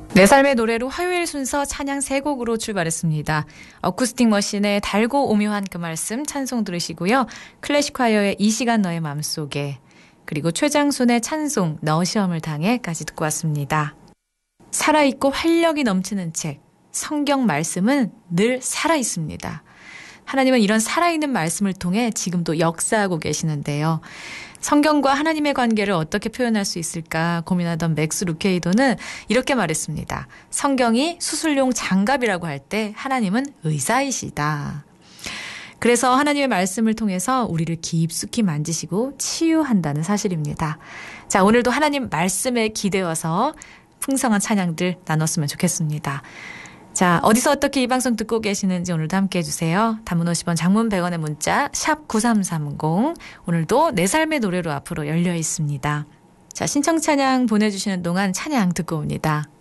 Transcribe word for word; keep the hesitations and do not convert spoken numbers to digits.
내 삶의 노래로 화요일 순서 찬양 세 곡으로 출발했습니다. 어쿠스틱 머신의 달고 오묘한 그 말씀 찬송 들으시고요. 클래식화이어의 이 시간 너의 맘속에, 그리고 최장순의 찬송 너 시험을 당해까지 듣고 왔습니다. 살아있고 활력이 넘치는 책, 성경 말씀은 늘 살아있습니다. 하나님은 이런 살아있는 말씀을 통해 지금도 역사하고 계시는데요. 성경과 하나님의 관계를 어떻게 표현할 수 있을까 고민하던 맥스 루케이도는 이렇게 말했습니다. 성경이 수술용 장갑이라고 할 때 하나님은 의사이시다. 그래서 하나님의 말씀을 통해서 우리를 깊숙이 만지시고 치유한다는 사실입니다. 자, 오늘도 하나님 말씀에 기대어서 풍성한 찬양들 나눴으면 좋겠습니다. 자, 어디서 어떻게 이 방송 듣고 계시는지 오늘도 함께 해주세요. 단문 오십 원, 장문 백 원의 문자 샵 구삼삼공. 오늘도 내 삶의 노래로 앞으로 열려 있습니다. 자, 신청 찬양 보내주시는 동안 찬양 듣고 옵니다.